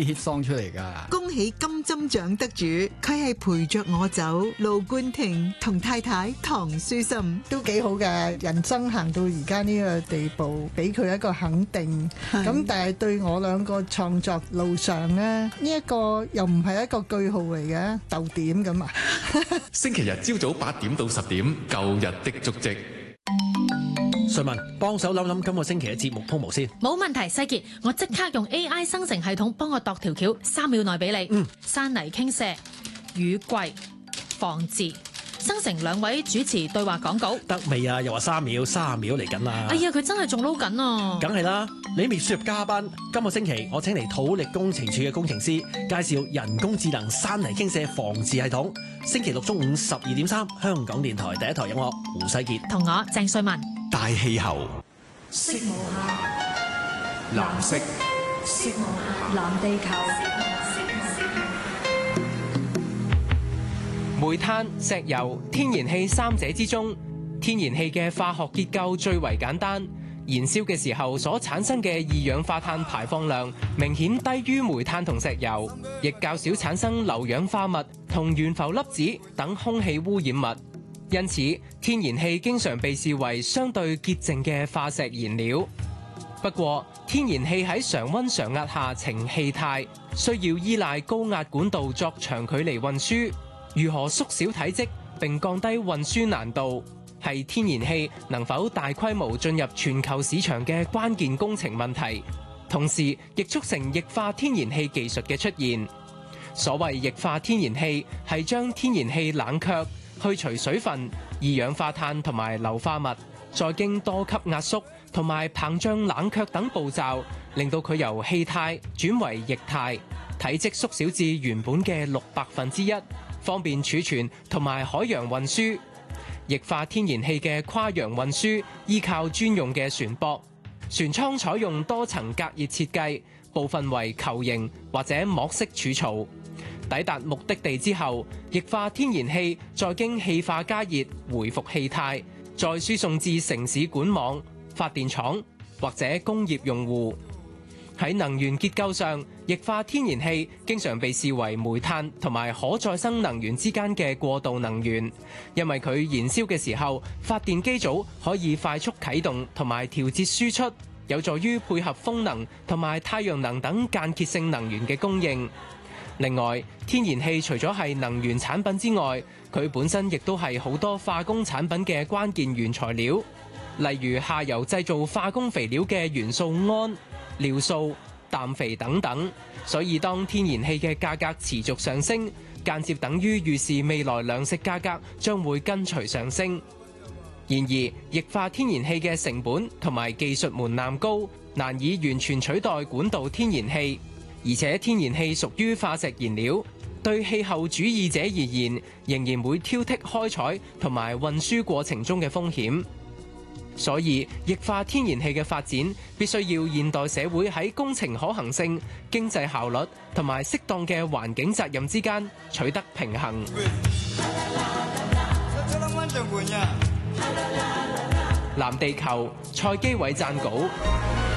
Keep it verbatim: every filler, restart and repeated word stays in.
hit song 出嚟噶。 恭喜金針獎得主，佢係陪着我走，盧冠廷同太太唐書琛， 都幾好嘅。人生行到而家呢個地步，俾佢一個肯定。咁但係對我兩個創作路上呢，呢、這、一個又唔係一個句號嚟嘅，逗點咁啊。 星期日朝早八點到十點，舊日的足跡。 瑞文，幫手諗諗今個星期嘅節目鋪模先。 冇問題，世傑，我即刻用 A I 生成系統幫我度條橋，三秒內俾你。 嗯， 山泥傾瀉、雨季、防治，生成兩位主持對話講稿。 得未啊？又話三秒，三秒嚟緊啦。 哎呀，佢真係仲撈緊啊！ 梗係啦，你未輸入加班。今個星期我請嚟土力工程處嘅工程師介紹人工智能山泥傾瀉防治系統。星期六中午十二點三，香港電台第一台有我胡世傑同我鄭瑞文。 大氣候， 色無限， 藍色， 色無限，藍地球。 煤炭、石油、天然氣三者之中，天然氣嘅化學結構最為簡單，燃燒嘅時候所產生嘅二氧化碳排放量明顯低於煤炭同石油，亦較少產生硫氧化物同懸浮粒子等空氣污染物。因此，天然氣經常被視為相對潔淨嘅化石燃料。不過，天然氣喺常溫常壓下呈氣態，需要依賴高壓管道作長距離運輸。如何縮小體積並降低運輸難度，係天然氣能否大規模進入全球市場嘅關鍵工程問題。同時，亦促成液化天然氣技術嘅出現。所謂液化天然氣，係將天然氣冷卻，去除水分、二氧化碳同埋硫化物，再經多級壓縮同埋膨脹冷卻等步驟，令到佢由氣態轉為液態，體積縮小至原本嘅六百分之一，方便儲存同埋海洋運輸。液化天然氣嘅跨洋運輸依靠專用嘅船舶，船艙採用多層隔熱設計，部分為球形或者膜式儲槽。抵達目的地之後，液化天然氣再經氣化加熱回復氣態，再輸送至城市管網、發電廠或者工業用戶。喺能源結構上，液化天然氣經常被視為煤炭同埋可再生能源之間嘅過渡能源，因為佢燃燒嘅時候，發電機組可以快速啟動同埋調節輸出，有助於配合風能同埋太陽能等間歇性能源嘅供應。另外，天然氣除咗係能源產品之外，佢本身亦都係好多化工產品嘅關鍵原材料，例如下游製造化工肥料嘅元素氨、尿素、氮肥等等。所以當天然氣嘅價格持續上升，間接等於預示未來糧食價格將會跟隨上升。然而，液化天然氣嘅成本同埋技術門檻高，難以完全取代管道天然氣。而且天然氣屬於化石燃料，對氣候主義者而言，仍然會挑剔開採同埋運輸過程中嘅風險。所以，液化天然氣嘅發展必須要現代社會喺工程可行性、經濟效率同埋適當嘅環境責任之間取得平衡。藍地球，蔡基偉撰稿。